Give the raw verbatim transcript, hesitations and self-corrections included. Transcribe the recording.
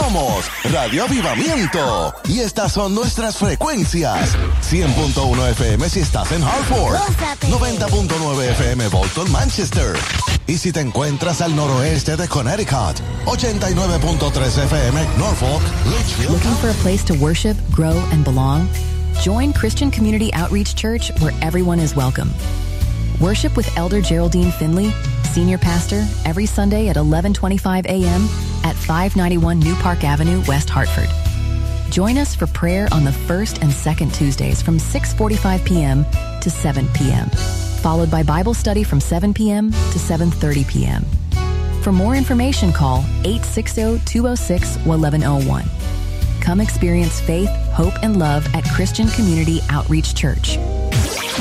Somos Radio Avivamiento y estas son nuestras frecuencias. cien punto uno F M si estás en Hartford, noventa punto nueve F M Bolton, Manchester. Y si te encuentras al noroeste de Connecticut, ochenta y nueve punto tres F M Norfolk, Litchfield. Looking for a place to worship, grow, and belong? Join Christian Community Outreach Church, where everyone is welcome. Worship with Elder Geraldine Finley, Senior Pastor, every Sunday at eleven twenty-five a.m. at five ninety-one New Park Avenue, West Hartford. Join us for prayer on the first and second Tuesdays from six forty-five p.m. to seven p.m., followed by Bible study from seven p.m. to seven thirty p.m. For more information, call eight six zero, two zero six, one one zero one. Come experience faith, hope, and love at Christian Community Outreach Church.